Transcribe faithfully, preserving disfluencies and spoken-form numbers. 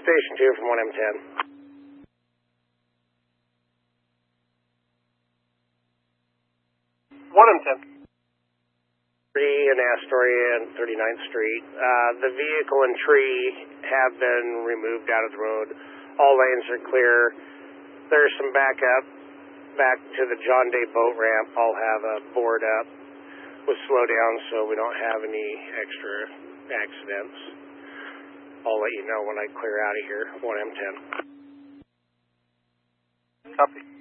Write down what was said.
Station two from one M ten. one M ten. Tree in Astoria and thirty-ninth Street. Uh, the vehicle and tree have been removed out of the road. All lanes are clear. There's some backup back to the John Day boat ramp. I'll have a board up with slow down so we don't have any extra accidents. I'll let you know when I clear out of here, one M ten. Copy.